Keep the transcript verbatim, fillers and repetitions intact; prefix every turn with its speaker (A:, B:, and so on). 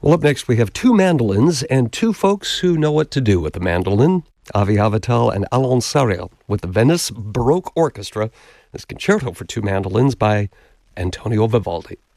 A: Well, up next we have two mandolins and two folks who know what to do with the mandolin. Avi Avital and Alon Sariel with the Venice Baroque Orchestra. This concerto for two mandolins by Antonio Vivaldi.